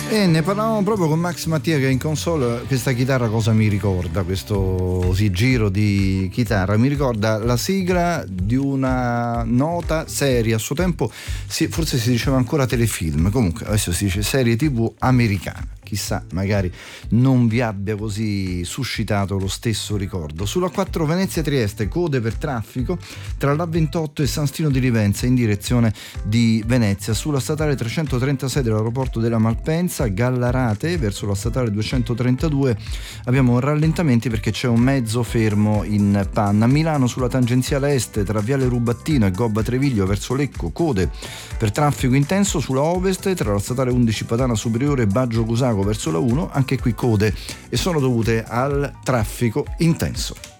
E ne parlavamo proprio con Max Mattia, che è in console. Questa chitarra cosa mi ricorda? Questo giro di chitarra mi ricorda la sigla di una nota serie, a suo tempo forse si diceva ancora telefilm, comunque adesso si dice serie TV americana. Chissà, magari non vi abbia così suscitato lo stesso ricordo. Sulla 4 Venezia-Trieste, code per traffico tra l'A28 e San Stino di Livenza in direzione di Venezia. Sulla statale 336 dell'aeroporto della Malpensa, Gallarate verso la statale 232 abbiamo rallentamenti perché c'è un mezzo fermo in panna. A Milano sulla tangenziale est tra Viale Rubattino e Gobba Treviglio verso Lecco, code per traffico intenso. Sulla ovest tra la statale 11 Padana Superiore e Baggio Cusago verso la 1, anche qui code, e sono dovute al traffico intenso.